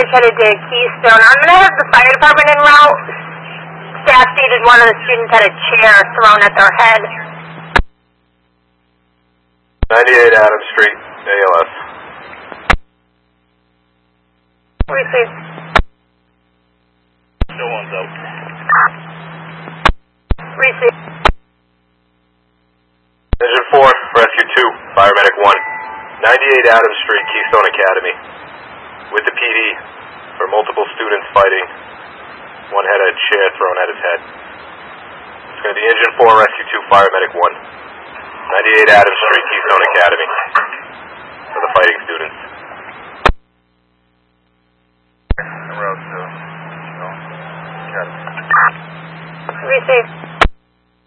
is headed to Keystone. I'm going to have the fire department en route. Staff stated one of the students had a chair thrown at their head. 98 Adams Street, ALS. Received. No one's out. Received. Engine 4, Rescue 2, Firemedic 1. 98 Adams Street, Keystone Academy. With the PD for multiple students fighting. One had a chair thrown at his head. It's going to be Engine 4, Rescue 2, Firemedic 1. 98 Adams Street, Keystone Academy. For the fighting students. En route to Keystone Academy. Received.